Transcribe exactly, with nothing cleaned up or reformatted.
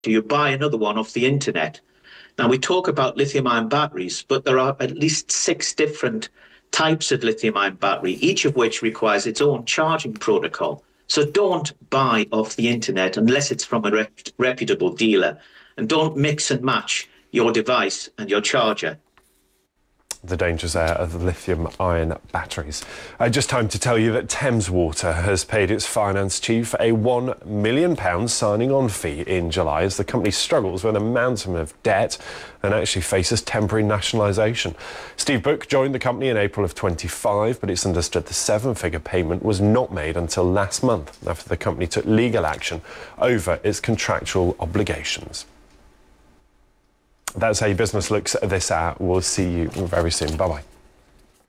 you buy another one off the internet. Now, we talk about lithium-ion batteries, but there are at least six different types of lithium-ion battery, each of which requires its own charging protocol. So don't buy off the internet unless it's from a rep- reputable dealer, and don't mix and match your device and your charger. The dangers there of the lithium-ion batteries. Uh, just time to tell you that Thames Water has paid its finance chief a one million pounds signing-on fee in July as the company struggles with a mountain of debt and actually faces temporary nationalisation. Steve Book joined the company in April of twenty-five, but it's understood the seven-figure payment was not made until last month after the company took legal action over its contractual obligations. That's how your business looks at this hour. We'll see you very soon. Bye-bye.